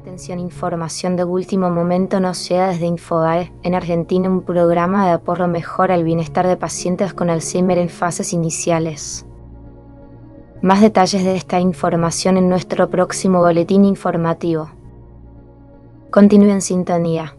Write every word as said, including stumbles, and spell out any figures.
Atención, información de último momento nos llega desde Infobae. En Argentina, un programa de apoyo mejora el bienestar de pacientes con Alzheimer en fases iniciales. Más detalles de esta información en nuestro próximo boletín informativo. Continúe en sintonía.